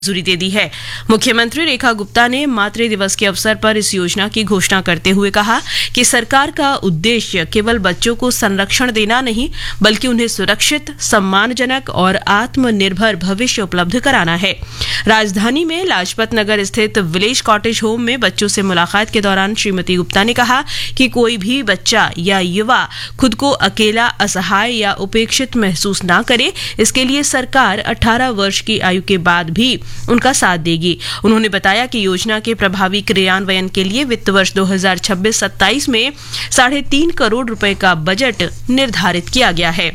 मंजूरी दे दी है। मुख्यमंत्री रेखा गुप्ता ने मातृ दिवस के अवसर पर इस योजना की घोषणा करते हुए कहा कि सरकार का उद्देश्य केवल बच्चों को संरक्षण देना नहीं बल्कि उन्हें सुरक्षित, सम्मानजनक और आत्मनिर्भर भविष्य उपलब्ध कराना है। राजधानी में लाजपत नगर स्थित विलेज कॉटेज होम में बच्चों से मुलाकात के दौरान श्रीमती गुप्ता ने कहा कि कोई भी बच्चा या युवा खुद को अकेला, असहाय या उपेक्षित महसूस न करे, इसके लिए सरकार 18 वर्ष की आयु के बाद भी उनका साथ देगी। उन्होंने बताया कि योजना के प्रभावी क्रियान्वयन के लिए वित्त वर्ष 2026-27 में 3.5 करोड़ रुपए का बजट निर्धारित किया गया है।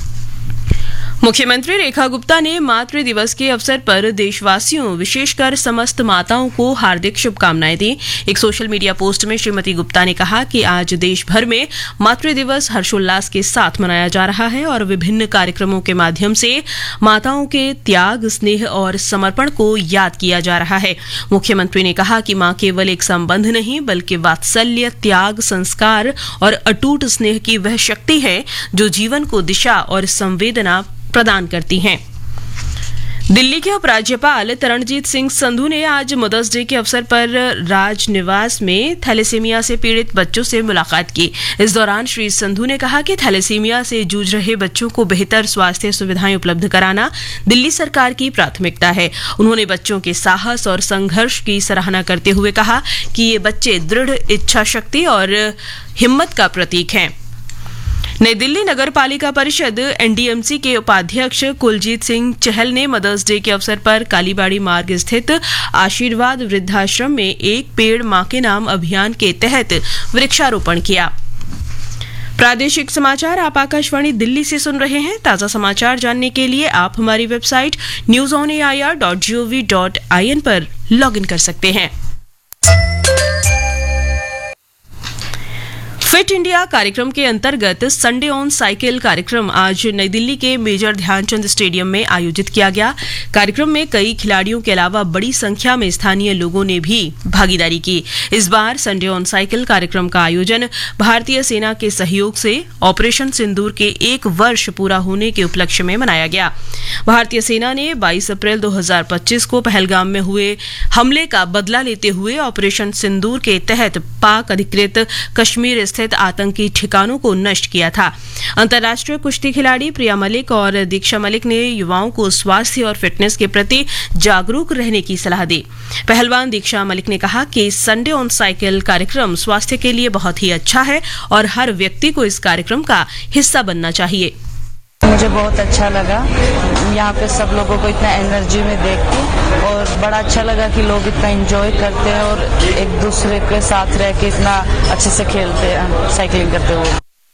मुख्यमंत्री रेखा गुप्ता ने मातृ दिवस के अवसर पर देशवासियों, विशेषकर समस्त माताओं को हार्दिक शुभकामनाएं दी। एक सोशल मीडिया पोस्ट में श्रीमती गुप्ता ने कहा कि आज देश भर में मातृ दिवस हर्षोल्लास के साथ मनाया जा रहा है और विभिन्न कार्यक्रमों के माध्यम से माताओं के त्याग, स्नेह और समर्पण को याद किया जा रहा है। मुख्यमंत्री ने कहा कि मां केवल एक संबंध नहीं बल्कि वात्सल्य, त्याग, संस्कार और अटूट स्नेह की वह शक्ति है जो जीवन को दिशा और संवेदना प्रदान करती हैं। दिल्ली के उपराज्यपाल तरणजीत सिंह संधू ने आज मदर्स डे के अवसर पर राजनिवास में थैलेसीमिया से पीड़ित बच्चों से मुलाकात की। इस दौरान श्री संधू ने कहा कि थैलेसीमिया से जूझ रहे बच्चों को बेहतर स्वास्थ्य सुविधाएं उपलब्ध कराना दिल्ली सरकार की प्राथमिकता है। उन्होंने बच्चों के साहस और संघर्ष की सराहना करते हुए कहा कि ये बच्चे दृढ़ इच्छा शक्ति और हिम्मत का प्रतीक हैं। नई दिल्ली नगर पालिका परिषद एनडीएमसी के उपाध्यक्ष कुलजीत सिंह चहल ने मदर्स डे के अवसर पर कालीबाड़ी मार्ग स्थित आशीर्वाद वृद्धाश्रम में एक पेड़ मां के नाम अभियान के तहत वृक्षारोपण किया। प्रादेशिक समाचार आप आकाशवाणी दिल्ली से सुन रहे हैं। ताजा समाचार जानने के लिए आप हमारी वेबसाइट newsonair.gov.in पर लॉगिन कर सकते हैं। फिट इंडिया कार्यक्रम के अंतर्गत संडे ऑन साइकिल कार्यक्रम आज नई दिल्ली के मेजर ध्यानचंद स्टेडियम में आयोजित किया गया। कार्यक्रम में कई खिलाड़ियों के अलावा बड़ी संख्या में स्थानीय लोगों ने भी भागीदारी की। इस बार संडे ऑन साइकिल कार्यक्रम का आयोजन भारतीय सेना के सहयोग से ऑपरेशन सिंदूर के 1 वर्ष पूरा होने के उपलक्ष्य में मनाया गया। भारतीय सेना ने 22 अप्रैल 2025 को पहलगाम में हुए हमले का बदला लेते हुए ऑपरेशन सिंदूर के तहत पाक अधिकृत कश्मीर स्थित आतंकी ठिकानों को नष्ट किया था। अंतर्राष्ट्रीय कुश्ती खिलाड़ी प्रिया मलिक और दीक्षा मलिक ने युवाओं को स्वास्थ्य और फिटनेस के प्रति जागरूक रहने की सलाह दी। पहलवान दीक्षा मलिक ने कहा कि संडे ऑन साइकिल कार्यक्रम स्वास्थ्य के लिए बहुत ही अच्छा है और हर व्यक्ति को इस कार्यक्रम का हिस्सा बनना चाहिए। मुझे बहुत अच्छा लगा यहाँ पे सब लोगों को इतना एनर्जी में देख के, और बड़ा अच्छा लगा कि लोग इतना एंजॉय करते हैं और एक दूसरे के साथ रह के इतना अच्छे से खेलते हैं साइकिलिंग करते हुए।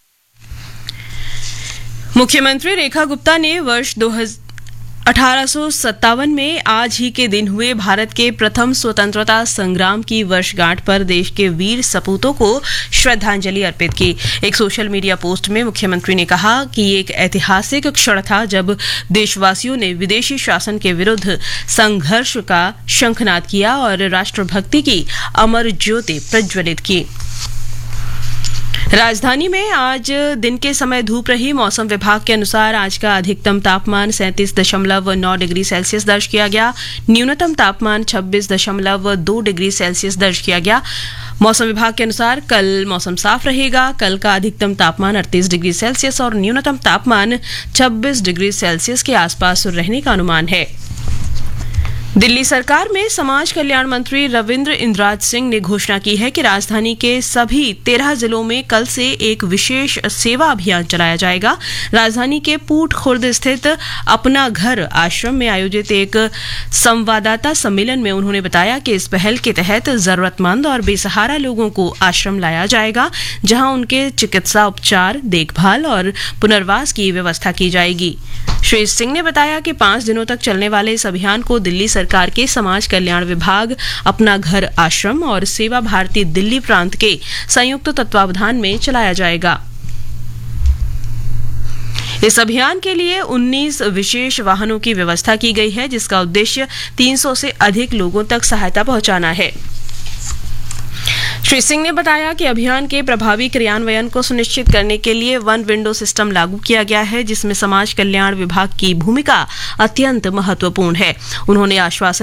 मुख्यमंत्री रेखा गुप्ता ने वर्ष 1857 में आज ही के दिन हुए भारत के प्रथम स्वतंत्रता संग्राम की वर्षगांठ पर देश के वीर सपूतों को श्रद्धांजलि अर्पित की। एक सोशल मीडिया पोस्ट में मुख्यमंत्री ने कहा कि ये एक ऐतिहासिक क्षण था जब देशवासियों ने विदेशी शासन के विरुद्ध संघर्ष का शंखनाद किया और राष्ट्रभक्ति की अमर ज्योति प्रज्वलित की। राजधानी में आज दिन के समय धूप रही। मौसम विभाग के अनुसार आज का अधिकतम तापमान 37.9 डिग्री सेल्सियस दर्ज किया गया। न्यूनतम तापमान 26.2 डिग्री सेल्सियस दर्ज किया गया। मौसम विभाग के अनुसार कल मौसम साफ रहेगा। कल का अधिकतम तापमान 38 डिग्री सेल्सियस और न्यूनतम तापमान 26 डिग्री सेल्सियस के आसपास रहने का अनुमान है। दिल्ली सरकार में समाज कल्याण मंत्री रविंद्र इंद्राज सिंह ने घोषणा की है कि राजधानी के सभी 13 जिलों में कल से एक विशेष सेवा अभियान चलाया जाएगा। राजधानी के पूट खुर्द स्थित अपना घर आश्रम में आयोजित एक संवाददाता सम्मेलन में उन्होंने बताया कि इस पहल के तहत जरूरतमंद और बेसहारा लोगों को आश्रम लाया जाएगा, जहां उनके चिकित्सा उपचार, देखभाल और पुनर्वास की व्यवस्था की जाएगी। श्री सिंह ने बताया कि 5 दिनों तक चलने वाले इस अभियान को दिल्ली सरकार के समाज कल्याण विभाग, अपना घर आश्रम और सेवा भारती दिल्ली प्रांत के संयुक्त तत्वावधान में चलाया जाएगा। इस अभियान के लिए 19 विशेष वाहनों की व्यवस्था की गई है, जिसका उद्देश्य 300 से अधिक लोगों तक सहायता पहुंचाना है। श्री सिंह ने बताया कि अभियान के प्रभावी क्रियान्वयन को सुनिश्चित करने के लिए वन विंडो सिस्टम लागू किया गया है, जिसमें समाज कल्याण विभाग की भूमिका अत्यंत महत्वपूर्ण है। उन्होंने आश्वासन